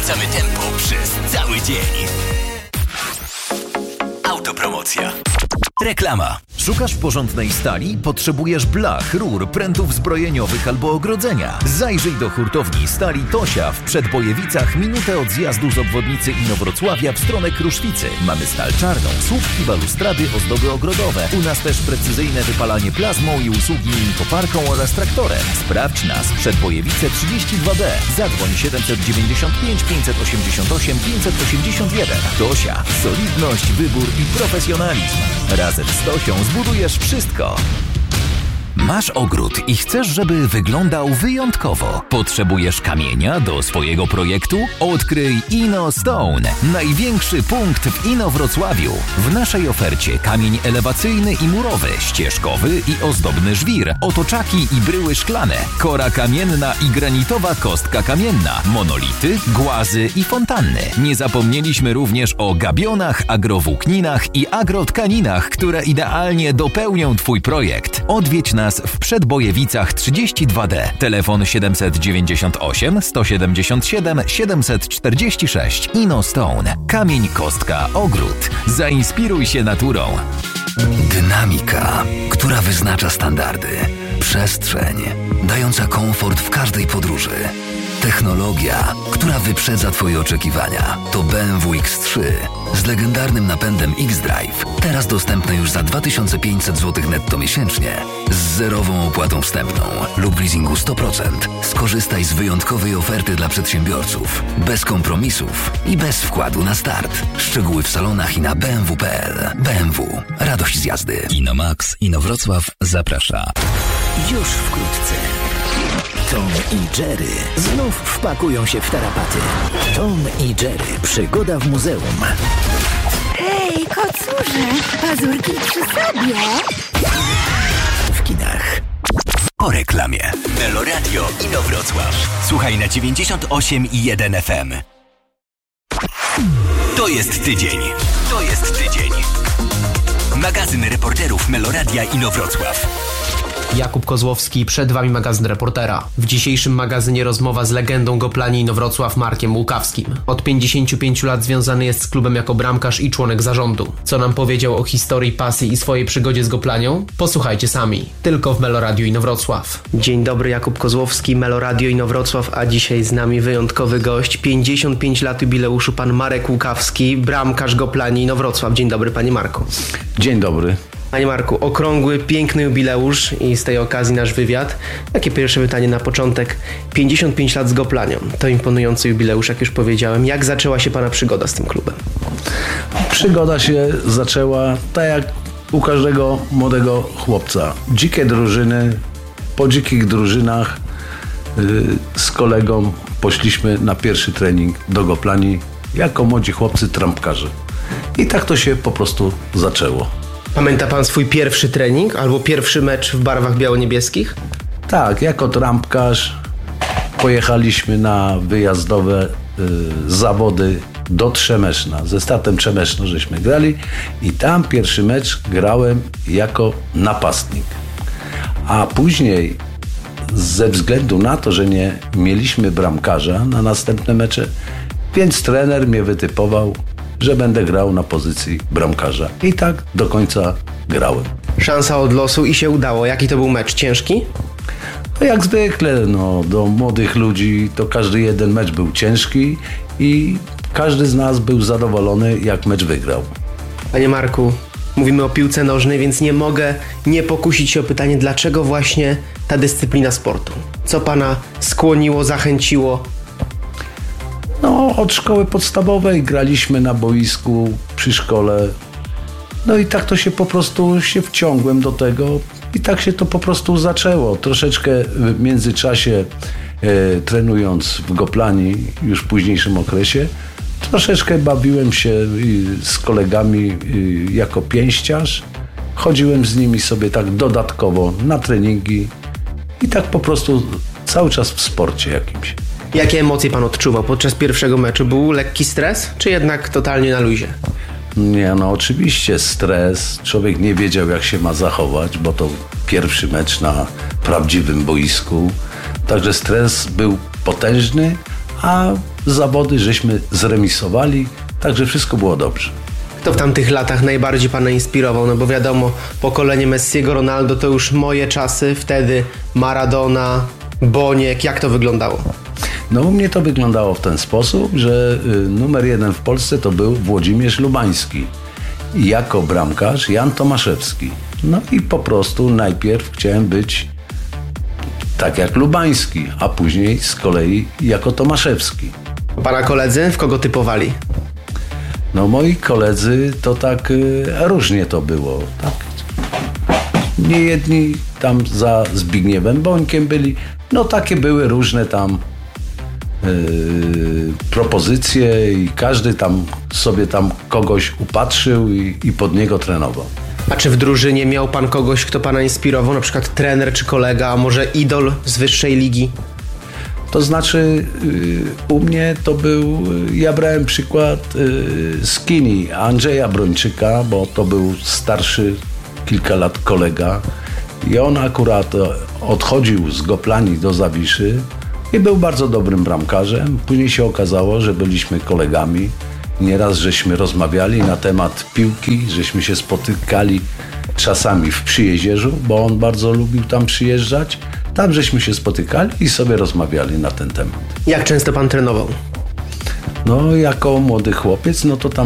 napędzamy tempo przez cały dzień. Autopromocja. Reklama. Szukasz porządnej stali? Potrzebujesz blach, rur, prętów zbrojeniowych albo ogrodzenia? Zajrzyj do hurtowni Stali Tosia w Przedbojewicach, minutę od zjazdu z obwodnicy Inowrocławia w stronę Kruszwicy. Mamy stal czarną, słupki, balustrady, ozdoby ogrodowe. U nas też precyzyjne wypalanie plazmą i usługi koparką oraz traktorem. Sprawdź nas. Przedbojewice 32D. Zadzwoń 795 588 581. Tosia. Solidność, wybór i profesjonalizm. Razem z Tosią zbudujesz wszystko. Masz ogród i chcesz, żeby wyglądał wyjątkowo. Potrzebujesz kamienia do swojego projektu? Odkryj InnoStone. Największy punkt w Inowrocławiu. W naszej ofercie kamień elewacyjny i murowy, ścieżkowy i ozdobny żwir, otoczaki i bryły szklane, kora kamienna i granitowa kostka kamienna, monolity, głazy i fontanny. Nie zapomnieliśmy również o gabionach, agrowłókninach i agrotkaninach, które idealnie dopełnią Twój projekt. Odwiedź nas w Przedbojewicach 32D. Telefon 798 177 746. InnoStone. Kamień, kostka, ogród. Zainspiruj się naturą. Dynamika, która wyznacza standardy. Przestrzeń, dająca komfort w każdej podróży. Technologia, która wyprzedza Twoje oczekiwania. To BMW X3 z legendarnym napędem X-Drive. Teraz dostępne już za 2500 zł netto miesięcznie z zerową opłatą wstępną lub leasingu 100%. Skorzystaj z wyjątkowej oferty dla przedsiębiorców. Bez kompromisów i bez wkładu na start. Szczegóły w salonach i na bmw.pl. BMW. Radość z jazdy. Inomax Inowrocław zaprasza. Już wkrótce. Tom i Jerry znów wpakują się w tarapaty. Tom i Jerry. Przygoda w muzeum. Hej, kocurze, pazurki przy sobie. W kinach. Po reklamie. Meloradio Inowrocław. Słuchaj na 98,1 FM. To jest tydzień. To jest tydzień. Magazyn reporterów Meloradia Inowrocław. Jakub Kozłowski, przed Wami magazyn reportera. W dzisiejszym magazynie rozmowa z legendą Goplani Inowrocław Markiem Łukawskim. Od 55 lat związany jest z klubem jako bramkarz i członek zarządu. Co nam powiedział o historii, pasji i swojej przygodzie z Goplanią? Posłuchajcie sami. Tylko w Meloradiu Inowrocław. Dzień dobry, Jakub Kozłowski, Meloradio Inowrocław, a dzisiaj z nami wyjątkowy gość. 55 lat jubileuszu, pan Marek Łukawski, bramkarz Goplani Inowrocław. Dzień dobry, panie Marku. Dzień dobry. Panie Marku, okrągły, piękny jubileusz i z tej okazji nasz wywiad. Takie pierwsze pytanie na początek. 55 lat z Goplanią. To imponujący jubileusz, jak już powiedziałem. Jak zaczęła się pana przygoda z tym klubem? Przygoda się zaczęła tak jak u każdego młodego chłopca. Dzikie drużyny, po dzikich drużynach z kolegą poszliśmy na pierwszy trening do Goplani jako młodzi chłopcy trampkarze. I tak to się po prostu zaczęło. Pamięta pan swój pierwszy trening albo pierwszy mecz w barwach biało-niebieskich? Tak, jako trampkarz pojechaliśmy na wyjazdowe zawody do Trzemeszna. Ze Startem Trzemeszno żeśmy grali i tam pierwszy mecz grałem jako napastnik. A później ze względu na to, że nie mieliśmy bramkarza na następne mecze, więc trener mnie wytypował, że będę grał na pozycji bramkarza. I tak do końca grałem. Szansa od losu i się udało. Jaki to był mecz? Ciężki? No jak zwykle, do młodych ludzi to każdy jeden mecz był ciężki i każdy z nas był zadowolony, jak mecz wygrał. Panie Marku, mówimy o piłce nożnej, więc nie mogę nie pokusić się o pytanie, dlaczego właśnie ta dyscyplina sportu? Co pana skłoniło, zachęciło? Od szkoły podstawowej graliśmy na boisku przy szkole. I tak to się po prostu wciągłem do tego i tak się to po prostu zaczęło. Troszeczkę w międzyczasie trenując w Goplani już w późniejszym okresie, troszeczkę bawiłem się z kolegami jako pięściarz. Chodziłem z nimi sobie tak dodatkowo na treningi i tak po prostu cały czas w sporcie jakimś. Jakie emocje pan odczuwał podczas pierwszego meczu? Był lekki stres, czy jednak totalnie na luzie? Nie, oczywiście stres. Człowiek nie wiedział, jak się ma zachować, bo to pierwszy mecz na prawdziwym boisku. Także stres był potężny, a zawody żeśmy zremisowali, także wszystko było dobrze. Kto w tamtych latach najbardziej pana inspirował? No bo wiadomo, pokolenie Messiego, Ronaldo to już moje czasy, wtedy Maradona, Boniek, jak to wyglądało? No u mnie to wyglądało w ten sposób, że numer 1 w Polsce to był Włodzimierz Lubański. I jako bramkarz Jan Tomaszewski. No i po prostu najpierw chciałem być tak jak Lubański, a później z kolei jako Tomaszewski. Pana koledzy w kogo typowali? No moi koledzy to tak różnie to było. Tak? Niejedni tam za Zbigniewem Bońkiem byli. No takie były różne tam propozycje i każdy tam sobie tam kogoś upatrzył i pod niego trenował. A czy w drużynie miał pan kogoś, kto pana inspirował? Na przykład trener czy kolega, a może idol z wyższej ligi? To znaczy u mnie to był, ja brałem przykład Skinny, Andrzeja Brończyka, bo to był starszy kilka lat kolega i on akurat odchodził z Goplani do Zawiszy i był bardzo dobrym bramkarzem. Później się okazało, że byliśmy kolegami. Nieraz żeśmy rozmawiali na temat piłki, żeśmy się spotykali czasami w Przyjezierzu, bo on bardzo lubił tam przyjeżdżać. Tam żeśmy się spotykali i sobie rozmawiali na ten temat. Jak często pan trenował? No jako młody chłopiec, no to tam